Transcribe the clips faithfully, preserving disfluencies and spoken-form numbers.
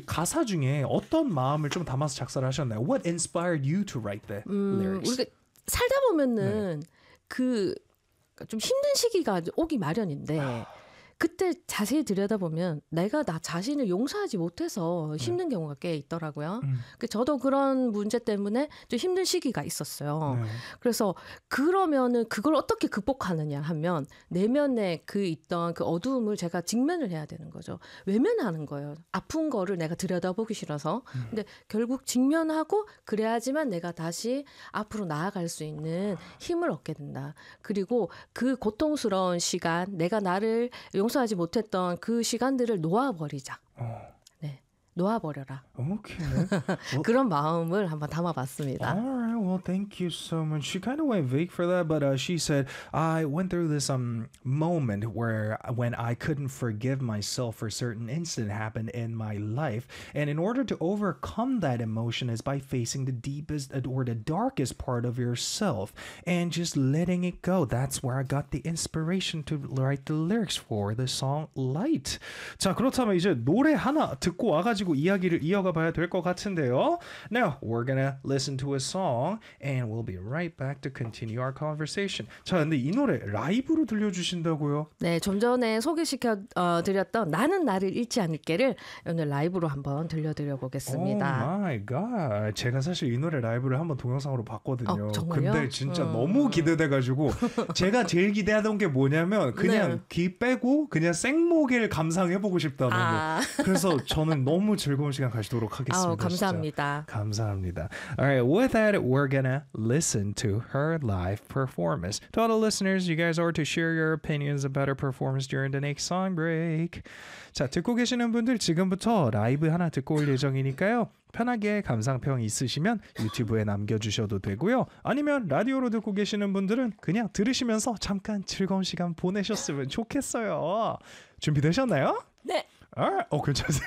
가사 중에 어떤 마음을 좀 담아서 작사를 하셨나요? What inspired you to write the 음, lyrics? 우리가 살다 보면은 네. 그 좀 힘든 시기가 오기 마련인데 그때 자세히 들여다보면 내가 나 자신을 용서하지 못해서 힘든 네. 경우가 꽤 있더라고요. 음. 저도 그런 문제 때문에 좀 힘든 시기가 있었어요. 네. 그래서 그러면은 그걸 어떻게 극복하느냐 하면 내면에 그 있던 그 어두움을 제가 직면을 해야 되는 거죠. 외면하는 거예요. 아픈 거를 내가 들여다보기 싫어서. 음. 근데 결국 직면하고 그래야지만 내가 다시 앞으로 나아갈 수 있는 힘을 얻게 된다. 그리고 그 고통스러운 시간, 내가 나를 용 용서하지 못했던 그 시간들을 놓아버리자. 어. 네, 놓아버려라. Okay. Well, 그런 마음을 한번 담아봤습니다. All right. Well, thank you so much. She kind of went vague for that, but uh, she said, I went through this um moment where when I couldn't forgive myself for a certain incident happened in my life. And in order to overcome that emotion is by facing the deepest or the darkest part of yourself and just letting it go. That's where I got the inspiration to write the lyrics for the song Light. 자, 그렇다면 이제 노래 하나 듣고 와가지고 이야기를 이어가 봐야 될 것 같은데요. Now, we're gonna listen to a song and we'll be right back to continue our conversation. 자, 근데 이 노래 라이브로 들려주신다고요? 네, 좀 전에 소개시켜 어, 드렸던 나는 나를 잃지 않을게를 오늘 라이브로 한번 들려드려 보겠습니다. Oh my god. 제가 사실 이 노래 라이브를 한번 동영상으로 봤거든요. 어, 정말요? 근데 진짜 음. 너무 기대돼가지고 제가 제일 기대하던 게 뭐냐면 그냥 네. 귀 빼고 그냥 생목을 감상해보고 싶다. 너무. 아. 그래서 저는 너무 즐거운 시간 가지도록 하겠습니다. 아우, 감사합니다. 진짜. 감사합니다. Alright, with that, we're gonna listen to her live performance. To all the listeners, you guys are to share your opinions about her performance during the next song break. 자, 듣고 계시는 분들 지금부터 라이브 하나 듣고 올 예정이니까요. 편하게 감상평 있으시면 유튜브에 남겨주셔도 되고요. 아니면 라디오로 듣고 계시는 분들은 그냥 들으시면서 잠깐 즐거운 시간 보내셨으면 좋겠어요. 준비되셨나요? 네. Alright. 어, 괜찮으세요?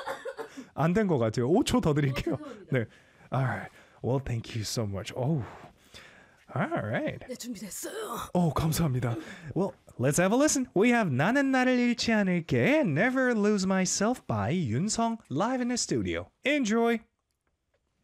안 된 것 같아요. 오 초 더 드릴게요. 네. Alright. Well, thank you so much. Oh. Alright. 네, 준비됐어요. 오, 감사합니다. Well, let's have a listen. We have 나는 나를 잃지 않을게 Never Lose Myself by 윤성 live in the studio. Enjoy.